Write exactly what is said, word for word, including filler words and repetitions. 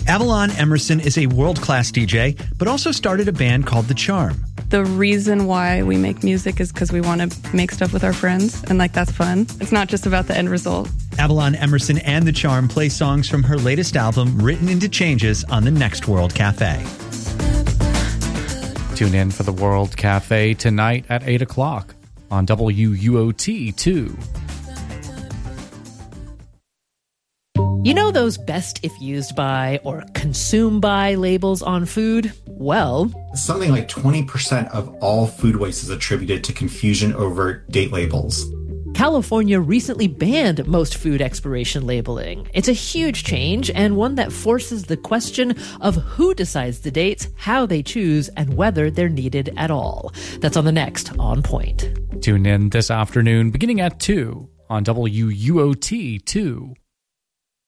Avalon Emerson is a world-class D J, but also started a band called The Charm. The reason why we make music is because we want to make stuff with our friends, and like that's fun. It's not just about the end result. Avalon Emerson and The Charm play songs from her latest album, Written into Changes, on the Next World Cafe. Tune in for the World Cafe tonight at eight o'clock on W U O T two. You know those best if used by or consumed by labels on food? Well, something like twenty percent of all food waste is attributed to confusion over date labels. California recently banned most food expiration labeling. It's a huge change and one that forces the question of who decides the dates, how they choose, and whether they're needed at all. That's on the next On Point. Tune in this afternoon beginning at two on W U O T two.